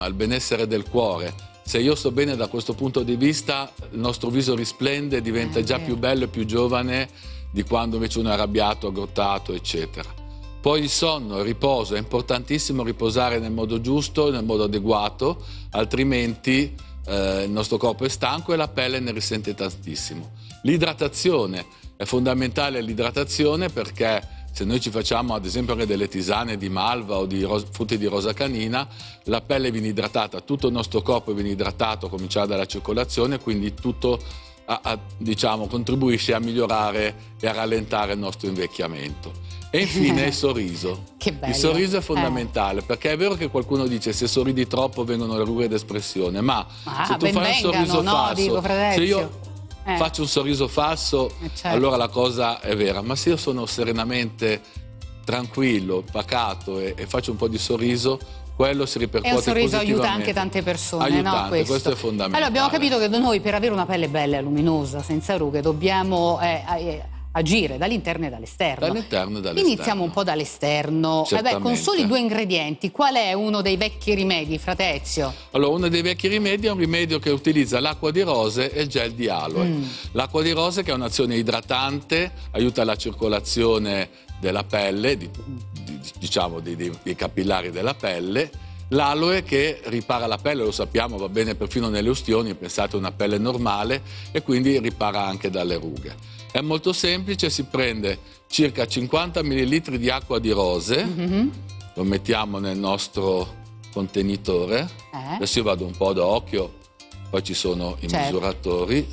al benessere del cuore. Se io sto bene da questo punto di vista, il nostro viso risplende, diventa già più bello e più giovane di quando invece uno è arrabbiato, aggrottato, eccetera. Poi il sonno, il riposo, è importantissimo riposare nel modo giusto, nel modo adeguato, altrimenti il nostro corpo è stanco e la pelle ne risente tantissimo. L'idratazione, è fondamentale l'idratazione, perché se noi ci facciamo ad esempio anche delle tisane di malva o di frutti di rosa canina, la pelle viene idratata, tutto il nostro corpo viene idratato, a cominciare dalla circolazione, quindi tutto diciamo, contribuisce a migliorare e a rallentare il nostro invecchiamento. E infine il sorriso. Che bello. Il sorriso è fondamentale, perché è vero che qualcuno dice se sorridi troppo vengono le rughe d'espressione, ma se tu fai un sorriso falso, se io faccio un sorriso falso, certo, allora la cosa è vera, ma se io sono serenamente tranquillo, pacato e faccio un po' di sorriso, quello si ripercuote positivamente. E un sorriso aiuta anche tante persone, aiutante, no? Questo è fondamentale. Allora abbiamo capito che noi per avere una pelle bella e luminosa, senza rughe, dobbiamo agire dall'interno e dall'esterno. Dall'interno e dall'esterno. Iniziamo un po' dall'esterno. Con soli 2 ingredienti, qual è uno dei vecchi rimedi, Frate Ezio? Allora, uno dei vecchi rimedi è un rimedio che utilizza l'acqua di rose e il gel di aloe. L'acqua di rose, che è un'azione idratante, aiuta la circolazione della pelle, diciamo dei capillari della pelle. L'aloe che ripara la pelle, lo sappiamo, va bene perfino nelle ustioni, pensate a una pelle normale, e quindi ripara anche dalle rughe. È molto semplice, si prende circa 50 ml di acqua di rose, lo mettiamo nel nostro contenitore, adesso io vado un po' da occhio, poi ci sono i misuratori,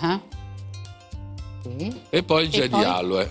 e poi il gel di aloe.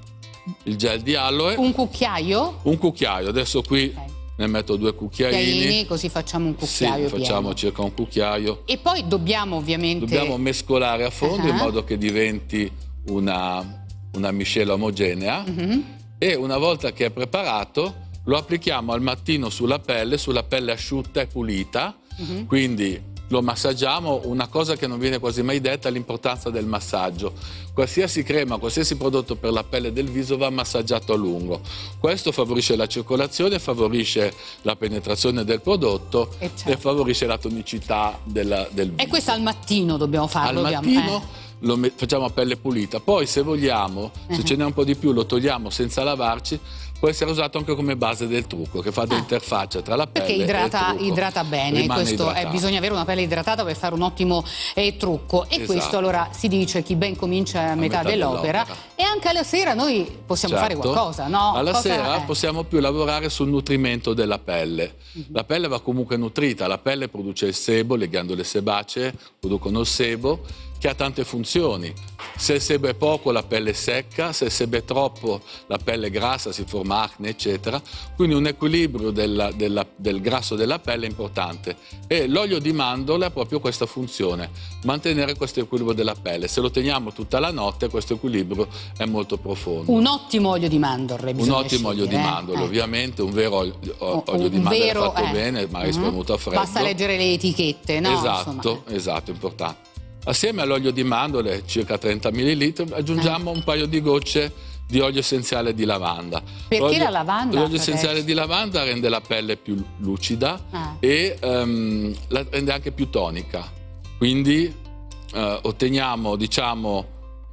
Il gel di aloe. Un cucchiaio? Un cucchiaio, adesso qui ne metto 2 cucchiaini. Così facciamo un cucchiaio pieno. Facciamo circa un cucchiaio. E poi dobbiamo ovviamente... Dobbiamo mescolare a fondo in modo che diventi una miscela omogenea, e una volta che è preparato lo applichiamo al mattino sulla pelle asciutta e pulita, quindi lo massaggiamo. Una cosa che non viene quasi mai detta è l'importanza del massaggio. Qualsiasi crema, qualsiasi prodotto per la pelle del viso va massaggiato a lungo. Questo favorisce la circolazione, favorisce la penetrazione del prodotto e favorisce la tonicità del viso. E questo al mattino dobbiamo farlo? Al mattino lo facciamo a pelle pulita, poi se vogliamo, se ce n'è un po' di più, lo togliamo senza lavarci. Può essere usato anche come base del trucco, che fa da interfaccia tra la pelle e il trucco. Idrata bene, bisogna avere una pelle idratata per fare un ottimo trucco. E questo allora si dice chi ben comincia a metà dell'opera. E anche alla sera noi possiamo fare qualcosa, no? Alla sera possiamo più lavorare sul nutrimento della pelle. La pelle va comunque nutrita, la pelle produce il sebo, le ghiandole sebacee producono il sebo, che ha tante funzioni. Se il sebo è poco, la pelle è secca; se il sebo è troppo, la pelle è grassa, si forma acne, eccetera. Quindi un equilibrio del grasso della pelle è importante, e l'olio di mandorla ha proprio questa funzione, mantenere questo equilibrio della pelle. Se lo teniamo tutta la notte, questo equilibrio è molto profondo. Un ottimo olio di mandorle bisogna Un ottimo olio di mandorle, ovviamente, un vero olio di mandorle fatto bene, magari spremuto a freddo. Basta leggere le etichette, no? Esatto, importante. Assieme all'olio di mandorle, circa 30 ml, aggiungiamo un paio di gocce di olio essenziale di lavanda. Perché la lavanda? L'olio essenziale di lavanda rende la pelle più lucida e la rende anche più tonica. Quindi otteniamo, diciamo,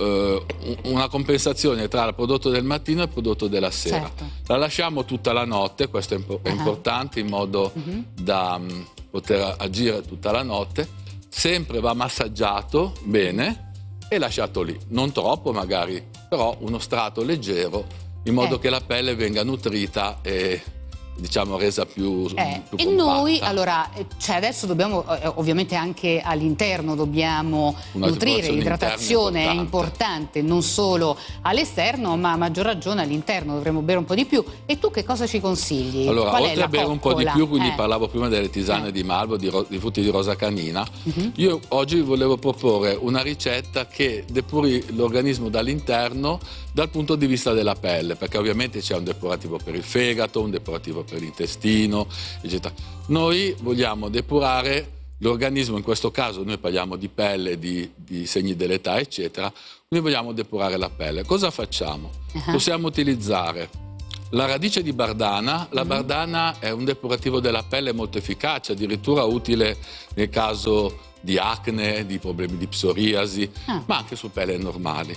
una compensazione tra il prodotto del mattino e il prodotto della sera. La lasciamo tutta la notte, questo è importante, in modo da poter agire tutta la notte. Sempre va massaggiato bene e lasciato lì, non troppo magari, però uno strato leggero, in modo che la pelle venga nutrita e, diciamo, resa più compatta. E noi allora, adesso dobbiamo ovviamente anche all'interno dobbiamo nutrire, l'idratazione è importante non solo all'esterno, ma a maggior ragione all'interno dovremmo bere un po' di più. E tu che cosa ci consigli? Allora, oltre a bere un po' di più, quindi parlavo prima delle tisane di malva, di frutti di rosa canina, io oggi volevo proporre una ricetta che depuri l'organismo dall'interno dal punto di vista della pelle, perché ovviamente c'è un depurativo per il fegato, un depurativo per l'intestino, eccetera. Noi vogliamo depurare l'organismo, in questo caso noi parliamo di pelle, di segni dell'età, eccetera. Noi vogliamo depurare la pelle. Cosa facciamo? Possiamo utilizzare La radice di bardana, la bardana è un depurativo della pelle molto efficace, addirittura utile nel caso di acne, di problemi di psoriasi, ma anche su pelle normali.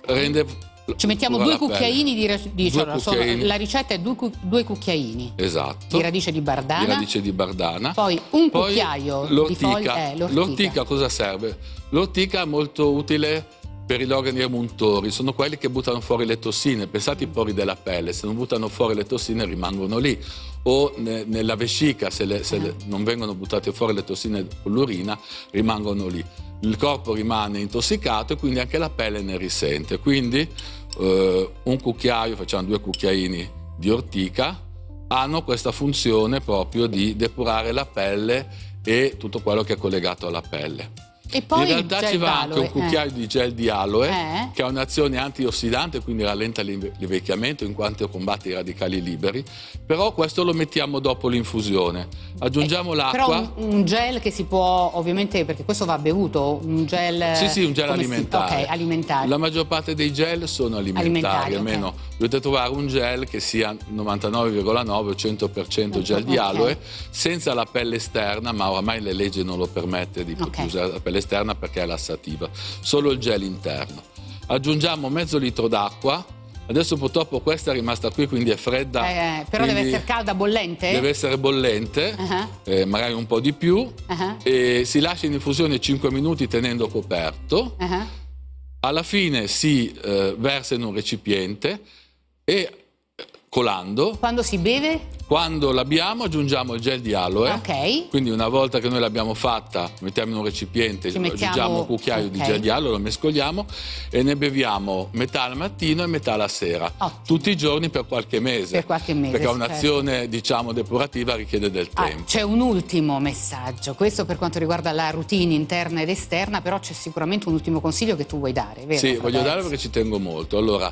Ci mettiamo 2 cucchiaini la ricetta è 2 cucchiaini esatto, di radice di bardana, poi un cucchiaio di foglia. L'ortica cosa serve? L'ortica è molto utile per gli organi emuntori, sono quelli che buttano fuori le tossine. Pensate ai pori della pelle, se non buttano fuori le tossine rimangono lì, o nella vescica se non vengono buttate fuori le tossine con l'urina rimangono lì. Il corpo rimane intossicato e quindi anche la pelle ne risente. Quindi un cucchiaio, facciamo 2 cucchiaini di ortica, hanno questa funzione proprio di depurare la pelle e tutto quello che è collegato alla pelle. E poi in realtà ci va anche un cucchiaio di gel di aloe che ha un'azione antiossidante, quindi rallenta l'invecchiamento in quanto combatte i radicali liberi, però questo lo mettiamo dopo l'infusione. Aggiungiamo l'acqua. Però un gel che si può, ovviamente, perché questo va bevuto, un gel... Sì, un gel alimentare. Alimentare. La maggior parte dei gel sono alimentari almeno dovete trovare un gel che sia 99,9 o 100% gel di aloe, senza la pelle esterna, ma oramai le leggi non lo permette di usare la pelle esterna perché è lassativa, solo il gel interno. Aggiungiamo mezzo litro d'acqua. Adesso purtroppo questa è rimasta qui, quindi è fredda. Però deve essere calda, bollente? Deve essere bollente, magari un po' di più. E si lascia in infusione 5 minuti tenendo coperto. Alla fine si versa in un recipiente e colando. Quando si beve? Quando l'abbiamo aggiungiamo il gel di aloe, quindi una volta che noi l'abbiamo fatta mettiamo in un recipiente, aggiungiamo un cucchiaio di gel di aloe, lo mescoliamo e ne beviamo metà al mattino e metà la sera, tutti i giorni per qualche mese, perché un'azione diciamo depurativa richiede del tempo. C'è un ultimo messaggio, questo per quanto riguarda la routine interna ed esterna, però c'è sicuramente un ultimo consiglio che tu vuoi dare, vero? Sì, voglio dare perché ci tengo molto. Allora,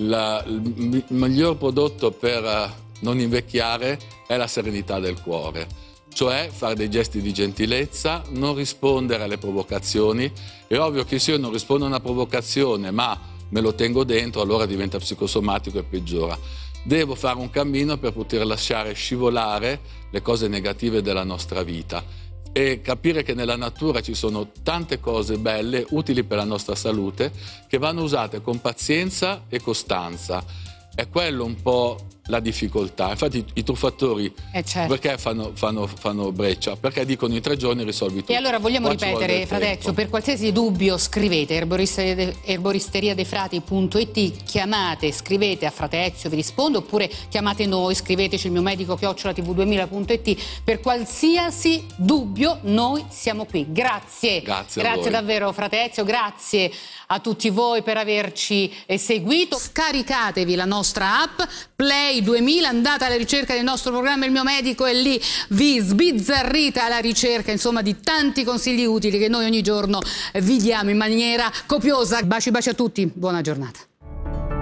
il miglior prodotto per non invecchiare è la serenità del cuore, cioè fare dei gesti di gentilezza, non rispondere alle provocazioni. È ovvio che se io non rispondo a una provocazione ma me lo tengo dentro, allora diventa psicosomatico e peggiora. Devo fare un cammino per poter lasciare scivolare le cose negative della nostra vita e capire che nella natura ci sono tante cose belle, utili per la nostra salute, che vanno usate con pazienza e costanza. È quello un po' la difficoltà. Infatti i truffatori perché fanno breccia? Perché dicono in 3 giorni risolvi tutto. E allora vogliamo ripetere, Fratezio, per qualsiasi dubbio scrivete erboristerìadefrati.it, chiamate, scrivete a Fratezio, vi rispondo, oppure chiamate noi, scriveteci il mio medico @tv2000.it, per qualsiasi dubbio noi siamo qui. Grazie davvero Fratezio, grazie a tutti voi per averci seguito. Scaricatevi la nostra app Play 2000, andate alla ricerca del nostro programma Il mio medico e lì vi sbizzarrite alla ricerca, insomma, di tanti consigli utili che noi ogni giorno vi diamo in maniera copiosa. Baci a tutti, buona giornata.